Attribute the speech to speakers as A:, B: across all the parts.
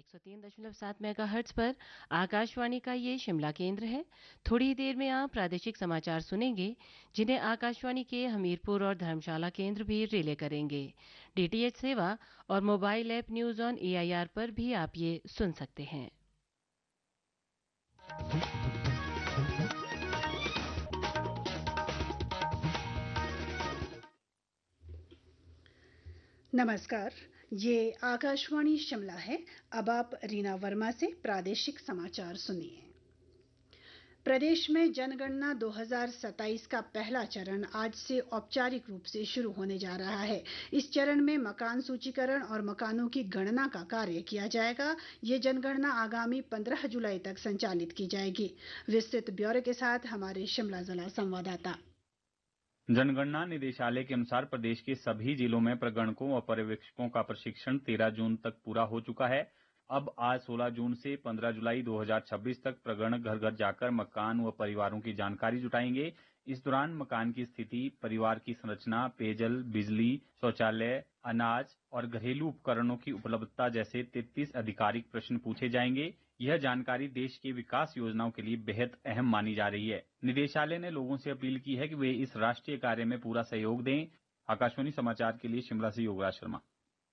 A: 103.7 megahertz पर आकाशवाणी का ये शिमला केंद्र है। थोड़ी देर में आप प्रादेशिक समाचार सुनेंगे, जिन्हें आकाशवाणी के हमीरपुर और धर्मशाला केंद्र भी रिले करेंगे। डीटीएच सेवा और mobile app news on AIR पर भी आप ये सुन सकते हैं।
B: नमस्कार, ये आकाशवाणी शिमला है। अब आप रीना वर्मा से प्रादेशिक समाचार सुनिए। प्रदेश में जनगणना 2027 का पहला चरण आज से औपचारिक रूप से शुरू होने जा रहा है। इस चरण में मकान सूचीकरण और मकानों की गणना का कार्य किया जाएगा। ये जनगणना आगामी 15 जुलाई तक संचालित की जाएगी। विस्तृत ब्यौरे के साथ हमारे शिमला जिला संवाददाता।
C: जनगणना निदेशालय के अनुसार प्रदेश के सभी जिलों में प्रगणकों और पर्यवेक्षकों का प्रशिक्षण 13 जून तक पूरा हो चुका है। अब आज 16 जून से 15 जुलाई 2026 तक प्रगणक घर घर जाकर मकान व परिवारों की जानकारी जुटाएंगे। इस दौरान मकान की स्थिति, परिवार की संरचना, पेयजल, बिजली, शौचालय, अनाज और घरेलू उपकरणों की उपलब्धता जैसे 33 आधिकारिक प्रश्न पूछे जाएंगे। यह जानकारी देश की विकास योजनाओं के लिए बेहद अहम मानी जा रही है। निदेशालय ने लोगों से अपील की है कि वे इस राष्ट्रीय कार्य में पूरा सहयोग दें। आकाशवाणी समाचार के लिए शिमला से योगराज शर्मा।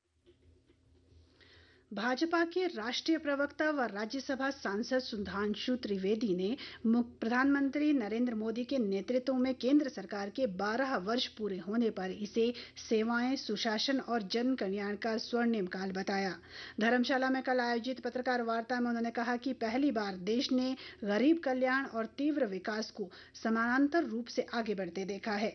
B: भाजपा के राष्ट्रीय प्रवक्ता व राज्यसभा सांसद सुधांशु त्रिवेदी ने प्रधानमंत्री नरेंद्र मोदी के नेतृत्व में केंद्र सरकार के 12 वर्ष पूरे होने पर इसे सेवाएं, सुशासन और जन कल्याण का स्वर्णिम काल बताया। धर्मशाला में कल आयोजित पत्रकार वार्ता में उन्होंने कहा कि पहली बार देश ने गरीब कल्याण और तीव्र विकास को समानांतर रूप से आगे बढ़ते देखा है।